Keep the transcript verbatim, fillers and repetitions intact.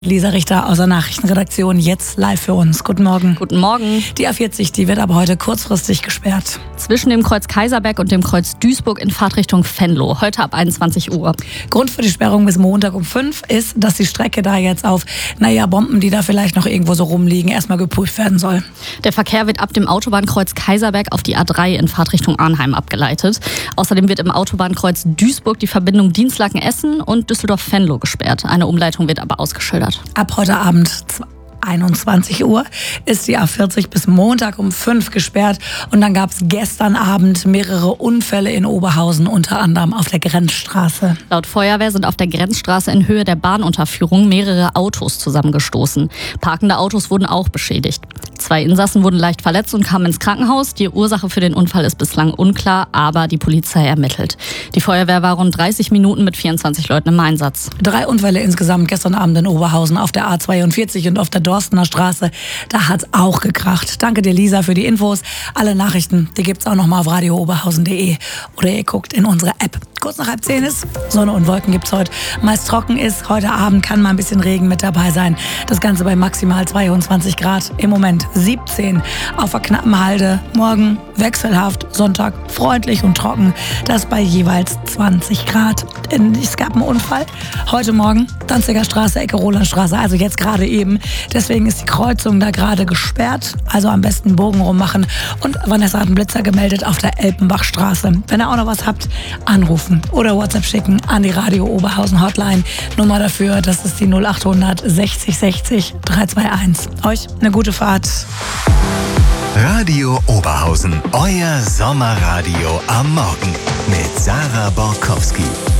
Lisa Richter aus der Nachrichtenredaktion, jetzt live für uns. Guten Morgen. Guten Morgen. Die A vierzig, die wird aber heute kurzfristig gesperrt. Zwischen dem Kreuz Kaiserberg und dem Kreuz Duisburg in Fahrtrichtung Venlo, heute ab einundzwanzig Uhr. Grund für die Sperrung bis Montag um fünf ist, dass die Strecke da jetzt auf, naja, Bomben, die da vielleicht noch irgendwo so rumliegen, erstmal geprüft werden soll. Der Verkehr wird ab dem Autobahnkreuz Kaiserberg auf die A drei in Fahrtrichtung Arnheim abgeleitet. Außerdem wird im Autobahnkreuz Duisburg die Verbindung Dinslaken-Essen und Düsseldorf-Venlo gesperrt. Eine Umleitung wird aber ausgeschildert. Ab heute Abend einundzwanzig Uhr ist die A vierzig bis Montag um fünf gesperrt. Und dann gab es gestern Abend mehrere Unfälle in Oberhausen, unter anderem auf der Grenzstraße. Laut Feuerwehr sind auf der Grenzstraße in Höhe der Bahnunterführung mehrere Autos zusammengestoßen. Parkende Autos wurden auch beschädigt. Zwei Insassen wurden leicht verletzt und kamen ins Krankenhaus. Die Ursache für den Unfall ist bislang unklar, aber die Polizei ermittelt. Die Feuerwehr war rund dreißig Minuten mit vierundzwanzig Leuten im Einsatz. Drei Unfälle insgesamt gestern Abend in Oberhausen auf der A zweiundvierzig und auf der Dorstener Straße. Da hat's auch gekracht. Danke dir, Lisa, für die Infos. Alle Nachrichten, die gibt's auch noch mal auf radio oberhausen punkt de oder ihr guckt in unsere App. Kurz nach halb zehn ist, Sonne und Wolken gibt's heute. Meist trocken ist, heute Abend kann mal ein bisschen Regen mit dabei sein. Das Ganze bei maximal zweiundzwanzig Grad. Im Moment siebzehn auf der knappen Halde. Morgen wechselhaft, Sonntag freundlich und trocken. Das bei jeweils zwanzig Grad. Es gab einen Unfall heute Morgen, Danziger Straße, Ecke Rolandstraße, also jetzt gerade eben. Deswegen ist die Kreuzung da gerade gesperrt. Also am besten einen Bogen rummachen. Und Vanessa hat einen Blitzer gemeldet auf der Elpenbachstraße. Wenn ihr auch noch was habt, anrufen oder WhatsApp schicken an die Radio Oberhausen Hotline. Nummer dafür, das ist die null achthundert sechzig sechzig dreihunderteinundzwanzig. Euch eine gute Fahrt. Radio Oberhausen, euer Sommerradio am Morgen mit Sarah Borkowski.